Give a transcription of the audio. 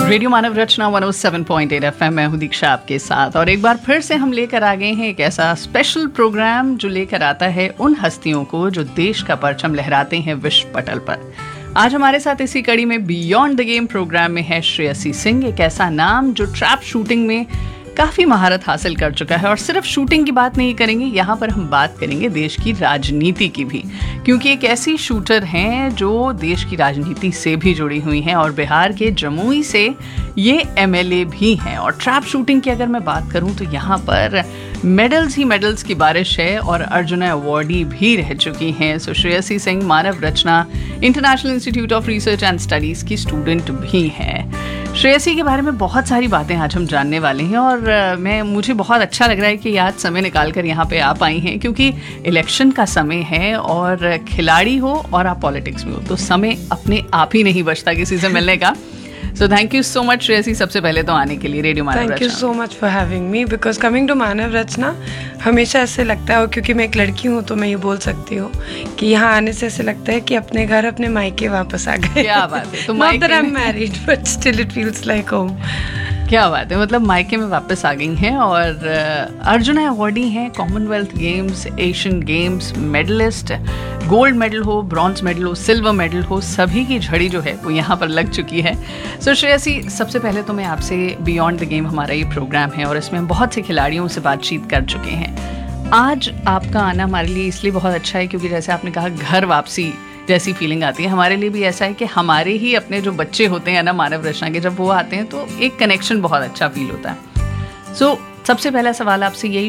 Radio मानव रचना 107.8 FM में हूं दीक्षा आपके साथ, और एक बार फिर से हम लेकर आ गए हैं एक ऐसा स्पेशल प्रोग्राम जो लेकर आता है उन हस्तियों को जो देश का परचम लहराते हैं विश्व पटल पर। आज हमारे साथ इसी कड़ी में बियॉन्ड द गेम प्रोग्राम में है श्रेयसी सिंह, एक ऐसा नाम जो ट्रैप शूटिंग में काफ़ी महारत हासिल कर चुका है। और सिर्फ शूटिंग की बात नहीं करेंगे, यहाँ पर हम बात करेंगे देश की राजनीति की भी, क्योंकि एक ऐसी शूटर हैं जो देश की राजनीति से भी जुड़ी हुई हैं और बिहार के जमुई से ये एमएलए भी हैं। और ट्रैप शूटिंग की अगर मैं बात करूँ तो यहाँ पर मेडल्स ही मेडल्स की बारिश है और अर्जुन अवार्डी भी रह चुकी हैं। सो श्रेयसी सिंह मानव रचना international institute of research and studies की स्टूडेंट भी हैं। श्रेयसी के बारे में बहुत सारी बातें आज हम जानने वाले हैं, और मुझे बहुत अच्छा लग रहा है कि आज समय निकाल कर यहाँ पे आप आई हैं, क्योंकि इलेक्शन का समय है और खिलाड़ी हो और आप पॉलिटिक्स में हो तो समय अपने आप ही नहीं बचता किसी से मिलने का। So thank you so much Shreyasi, सबसे पहले तो आने के लिए radio Manav Rachna. Thank you so much for having me, because coming to मानव रचना हमेशा ऐसे लगता है, और क्योंकि मैं एक लड़की हूँ तो मैं ये बोल सकती हूँ कि यहाँ आने से ऐसे लगता है कि अपने घर अपने मायके वापस आ गए। क्या बात है। तो not that I am married but still it feels like home. क्या बात है, मतलब मायके में वापस आ गई हैं। और अर्जुन अवार्डी हैं, Commonwealth games, Asian games medallist, gold medal हो, ब्रॉन्ज मेडल हो, सिल्वर मेडल हो, सभी की झड़ी जो है वो यहाँ पर लग चुकी है। सो श्रेयसी, सबसे पहले तो मैं आपसे, बियॉन्ड द गेम हमारा ये प्रोग्राम है और इसमें हम बहुत से खिलाड़ियों से बातचीत कर चुके हैं। आज आपका आना हमारे लिए इसलिए बहुत अच्छा है क्योंकि जैसे आपने कहा घर वापसी जैसी फीलिंग आती है। हमारे लिए भी ऐसा है कि हमारे ही अपने जो बच्चे होते हैं ना मानव रचना के, जब वो आते हैं तो एक कनेक्शन बहुत अच्छा फील होता है। सो सबसे पहला सवाल आपसे यही